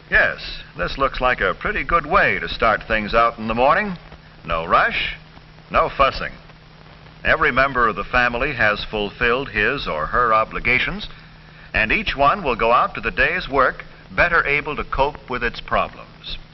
Yes, this looks like a pretty good way to start things out in the morning. No rush, no fussing. Every member of the family has fulfilled his or her obligations, and each one will go out to the day's work better able to cope with its problems.